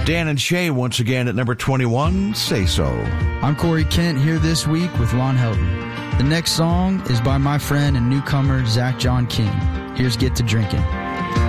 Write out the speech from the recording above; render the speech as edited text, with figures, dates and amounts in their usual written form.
Dan and Shay once again at number 21, Say So. I'm Corey Kent here this week with Lon Helton. The next song is by my friend and newcomer Zach John King. Here's Get to Drinking.